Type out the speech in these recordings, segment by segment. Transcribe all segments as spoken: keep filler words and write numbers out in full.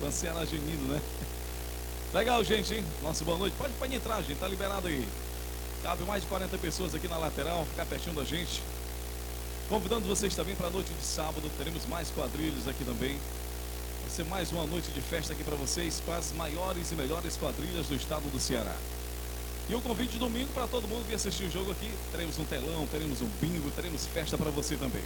Com Ceará Junino, né? Legal, gente, hein? Nossa, boa noite. Pode, pode entrar, gente. Tá liberado aí. Cabe mais de quarenta pessoas aqui na lateral, ficar pertinho da gente. Convidando vocês também para a noite de sábado. Teremos mais quadrilhas aqui também. Vai ser mais uma noite de festa aqui para vocês, com as maiores e melhores quadrilhas do estado do Ceará. E o convite de domingo para todo mundo vir assistir o jogo aqui. Teremos um telão, teremos um bingo, teremos festa para você também.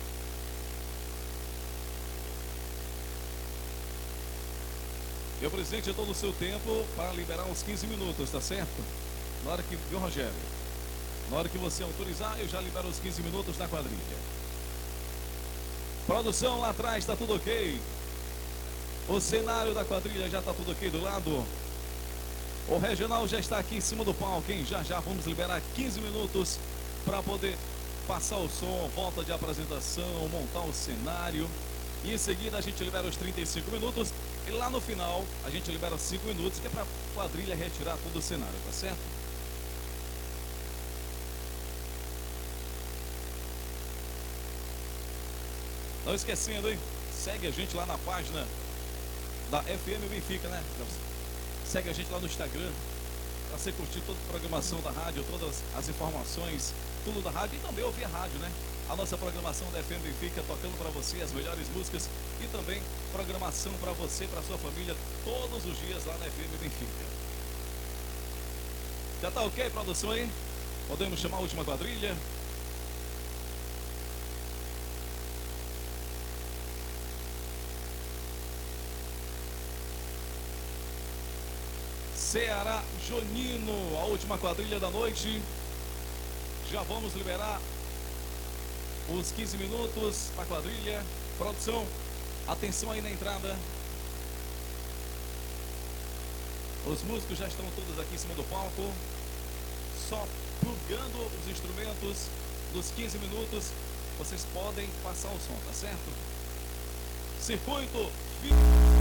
Eu, presidente, eu dou no seu tempo para liberar uns quinze minutos, tá certo? Na hora que, viu, Rogério? Na hora que você autorizar, eu já libero os quinze minutos da quadrilha. Produção lá atrás, tá tudo ok? O cenário da quadrilha já tá tudo ok do lado? O regional já está aqui em cima do palco, hein? Já já vamos liberar quinze minutos para poder passar o som, volta de apresentação, montar o cenário. E em seguida a gente libera os trinta e cinco minutos. E lá no final a gente libera cinco minutos, que é para a quadrilha retirar todo o cenário, tá certo? Não esquecendo, hein? Segue a gente lá na página da F M Benfica, né? Segue a gente lá no Instagram para você curtir toda a programação da rádio, todas as informações, tudo da rádio e também ouvir a rádio, né? A nossa programação da F M Benfica tocando para você as melhores músicas e também programação para você, para sua família, todos os dias lá na F M Benfica. Já tá ok, produção aí? Podemos chamar a última quadrilha? Ceará Junino, a última quadrilha da noite. Já vamos liberar os quinze minutos para a quadrilha. Produção, atenção aí na entrada. Os músicos já estão todos aqui em cima do palco, só plugando os instrumentos. Dos quinze minutos vocês podem passar o som, tá certo? Circuito